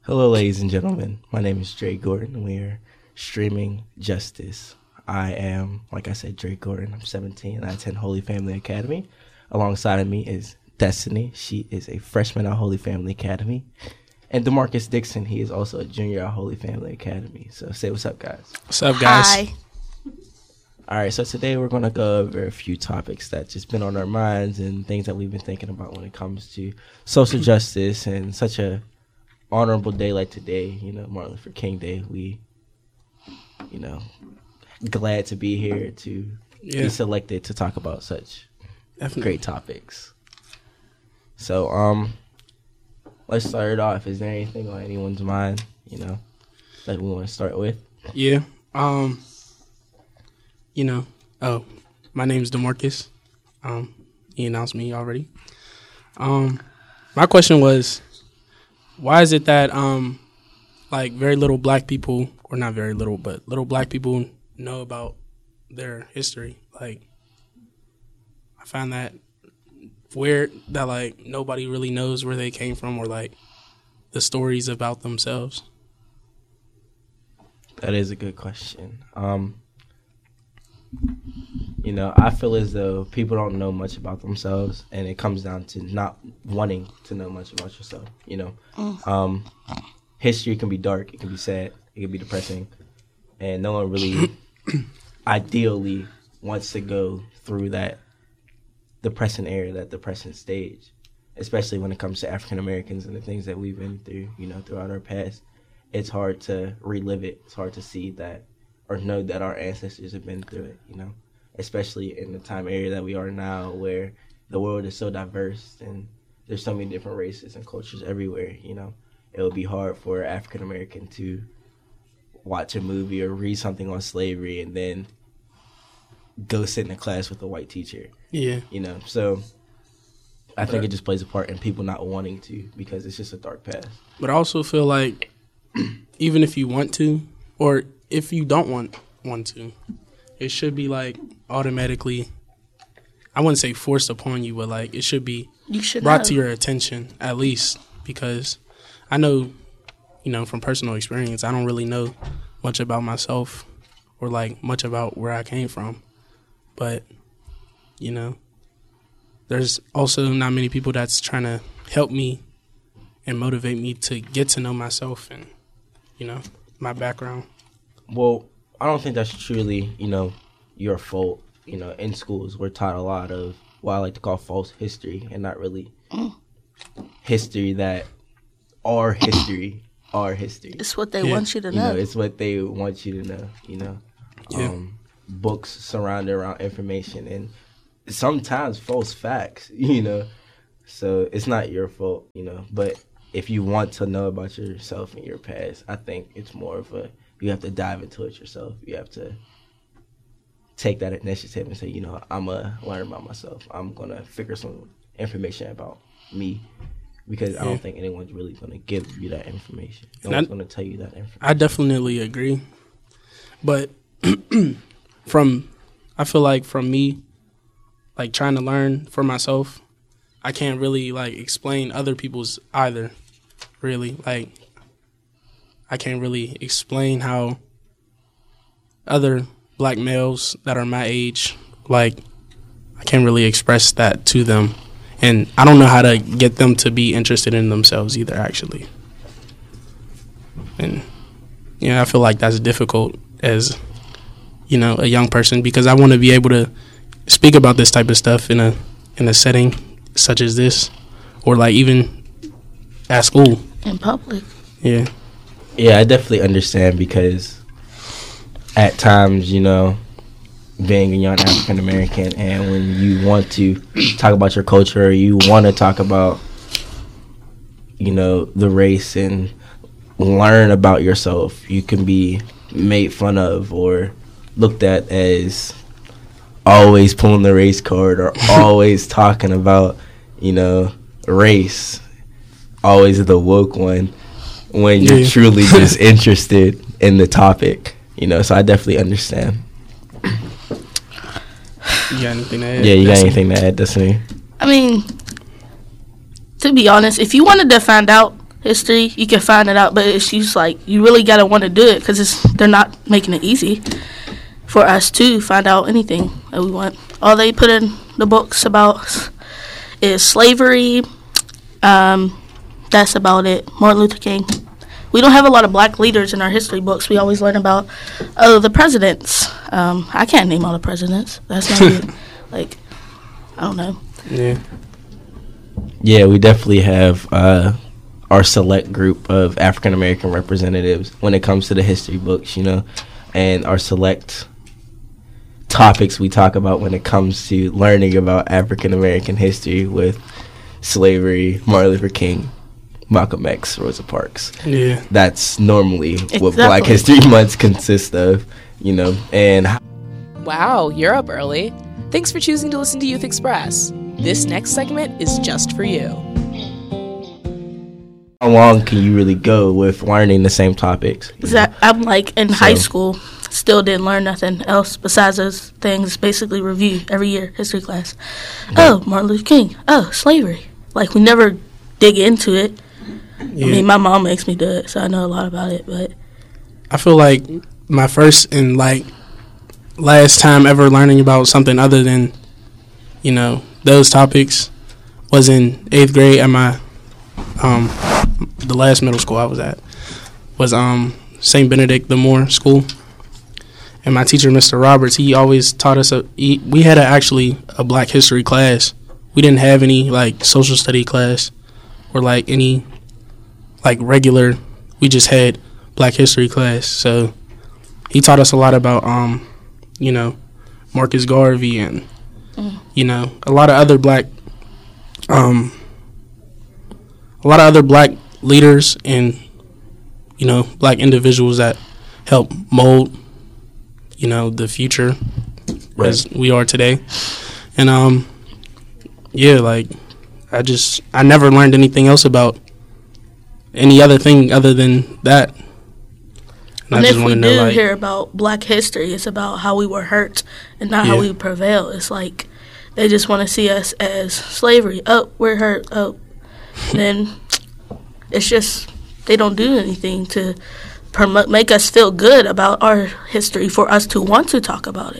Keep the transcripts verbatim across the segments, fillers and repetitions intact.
Hello, ladies and gentlemen. My name is Drake Gordon. We are streaming Justice. I am, like I said, Drake Gordon. I'm seventeen. I attend Holy Family Academy. Alongside of me is Destiny. She is a freshman at Holy Family Academy. And DeMarcus Dixon. He is also a junior at Holy Family Academy. So say what's up, guys. What's up, guys? Hi. All right, so today we're going to go over a few topics that just been on our minds and things that we've been thinking about when it comes to social justice and such a honorable day like today, you know, Martin Luther King Day. We, you know, glad to be here to Yeah. be selected to talk about such Definitely. great topics. So, um, let's start it off. Is there anything on anyone's mind, you know, that we want to start with? Yeah. Um. You know. Oh, my name's DeMarcus. Um, he announced me already. Um, my question was, why is it that um, like very little black people, or not very little, but little black people know about their history? Like, I find that weird that like nobody really knows where they came from or like the stories about themselves. That is a good question. Um, you know, I feel as though people don't know much about themselves, and it comes down to not wanting to know much about yourself. You know, um, history can be dark, it can be sad, it can be depressing, and no one really ideally wants to go through that depressing era, that depressing stage, especially when it comes to African Americans and the things that we've been through, you know, throughout our past. It's hard to relive it. It's hard to see that or know that our ancestors have been through it, you know, especially in the time area that we are now where the world is so diverse and there's so many different races and cultures everywhere, you know. It would be hard for an African American to watch a movie or read something on slavery and then go sit in a class with a white teacher. Yeah. You know, so I think it just plays a part in people not wanting to because it's just a dark past. But I also feel like even if you want to, or if you don't want want to, it should be like automatically, I wouldn't say forced upon you, but like it should be You should brought know. to your attention at least, because I know, you know, from personal experience, I don't really know much about myself or like much about where I came from. But, you know, there's also not many people that's trying to help me and motivate me to get to know myself and, you know, my background. Well, I don't think that's truly, you know, your fault. You know, in schools, we're taught a lot of what I like to call false history and not really history that our history, our history. It's what they Yeah. want you to You know. know, it's what they want you to know, you know. Yeah. Um, books surrounded around information and sometimes false facts, you know. So it's not your fault, you know. But if you want to know about yourself and your past, I think it's more of a, you have to dive into it yourself. You have to take that initiative and say, you know, I'm going to learn about myself. I'm going to figure some information about me because I Yeah. don't think anyone's really going to give you that information. No And I- one's going to tell you that information. I definitely agree. But from, I feel like from me, like trying to learn for myself, I can't really like explain other people's either, really. Like, I can't really explain how other black males that are my age, like, I can't really express that to them. And I don't know how to get them to be interested in themselves either, actually. And, yeah, I feel like that's difficult as, you know, a young person because I want to be able to speak about this type of stuff in a in a setting such as this, or like even at school. In public. Yeah. Yeah, I definitely understand because at times, you know, being a young African American and when you want to talk about your culture, or you want to talk about, you know, the race and learn about yourself, you can be made fun of or looked at as always pulling the race card or always talking about, you know, race, always the woke one, when you're Yeah. truly just interested in the topic, you know. So I definitely understand. You got anything to add? Yeah, you got Destiny? anything to add, Destiny? I mean, to be honest, if you wanted to find out history, you can find it out, but it's just like you really gotta want to do it because it's they're not making it easy for us to find out anything that we want. All they put in the books about is slavery. Um, that's about it. Martin Luther King. We don't have a lot of black leaders in our history books. We always learn about, oh, the presidents. Um, I can't name all the presidents. That's not good. Like, I don't know. Yeah. Yeah, we definitely have uh, our select group of African American representatives when it comes to the history books, you know, and our select topics we talk about when it comes to learning about African American history with slavery, Martin Luther King, Malcolm X, Rosa Parks. Yeah. That's normally Exactly. what Black History Month consists of, you know, and Wow, you're up early. Thanks for choosing to listen to Youth Express. This next segment is just for you. how long can you really go with learning the same topics? Cause I, I'm like in high So- school, still didn't learn nothing else besides those things. Basically, review every year history class. Oh, Martin Luther King. Oh, slavery. Like we never dig into it. Yeah. I mean, my mom makes me do it, so I know a lot about it. But I feel like my first and like last time ever learning about something other than, you know, those topics was in eighth grade at my um the last middle school I was at was um Saint Benedict the Moore School, and my teacher, Mister Roberts, he always taught us a he, we had a, actually a Black history class. We didn't have any like social study class or like any like regular. We just had Black history class. So he taught us a lot about um you know Marcus Garvey and Mm. you know a lot of other black um a lot of other black leaders and you know black individuals that help mold you know the future Right. as we are today. And um yeah, like I just I never learned anything else about any other thing other than that. And and I if just we want do to know, like, hear about Black history, it's about how we were hurt and not how Yeah. we prevail. It's like they just want to see us as slavery. Oh, we're hurt. Oh, then it's just they don't do anything to promote, make us feel good about our history for us to want to talk about it.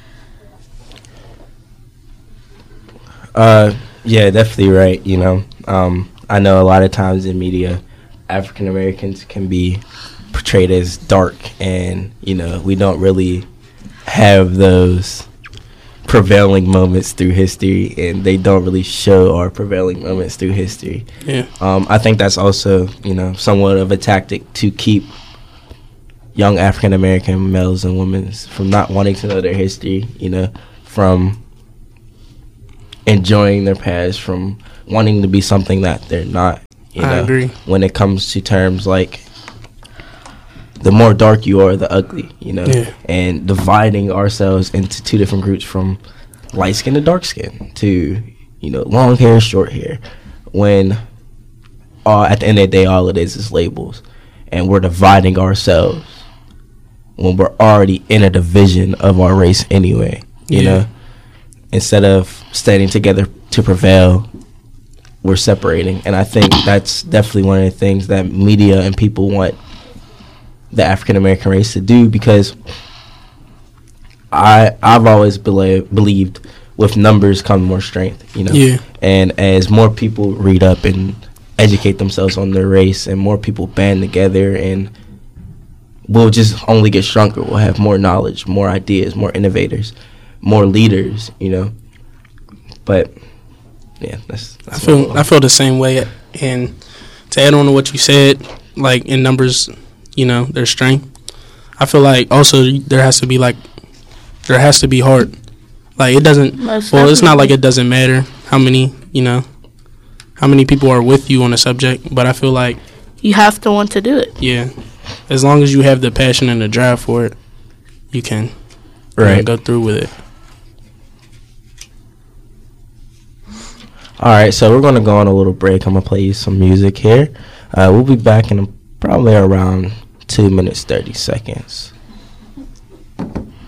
Uh, yeah, definitely right. You know, um, I know a lot of times in media, African Americans can be portrayed as dark, and you know, we don't really have those prevailing moments through history, and they don't really show our prevailing moments through history. yeah, Um, I think that's also, you know, somewhat of a tactic to keep young African American males and women from not wanting to know their history, you know, from enjoying their past, from wanting to be something that they're not. You I know, agree. when it comes to terms like the more dark you are, the ugly, you know, Yeah. and dividing ourselves into two different groups from light skin to dark skin to, you know, long hair, short hair, when uh, at the end of the day, all it is is labels, and we're dividing ourselves when we're already in a division of our race anyway, you Yeah. know, instead of standing together to prevail, we're separating. And I think that's definitely one of the things that media and people want the African American race to do, because I I've always belie- believed with numbers come more strength, you know. Yeah. And as more people read up and educate themselves on their race, and more people band together, and we'll just only get stronger. We'll have more knowledge, more ideas, more innovators, more leaders, you know. But yeah, that's, I that's feel what- I feel the same way. And to add on to what you said, like in numbers, you know, their strength. I feel like also there has to be like there has to be heart. Like it doesn't. Most well, it's not like definitely. it doesn't matter how many you know how many people are with you on a subject, but I feel like You have to want to do it. yeah, as long as you have the passion and the drive for it, you can you know, Right. go through with it. All right, so we're going to go on a little break. I'm going to play you some music here. Uh, we'll be back in probably around two minutes, thirty seconds.